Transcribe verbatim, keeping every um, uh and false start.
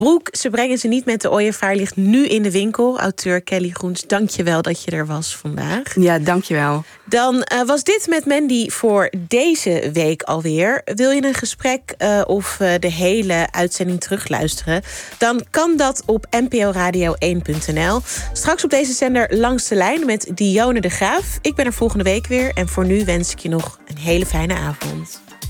Broek, ze brengen ze niet met de ooievaar, ligt nu in de winkel. Auteur Kelly Groens, dank je wel dat je er was vandaag. Ja, dank je wel. Dan uh, was dit met Mandy voor deze week alweer. Wil je een gesprek uh, of uh, de hele uitzending terugluisteren? Dan kan dat op n p o radio één punt n l. Straks op deze zender Langs de Lijn met Dionne de Graaf. Ik ben er volgende week weer en voor nu wens ik je nog een hele fijne avond.